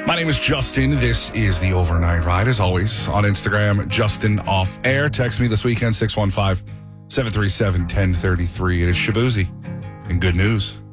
My name is Justin. This is the Overnight Ride. As always, on Instagram, Justin Off Air. Text me this weekend, 615-737-1033. It is Shabuzi. And good news,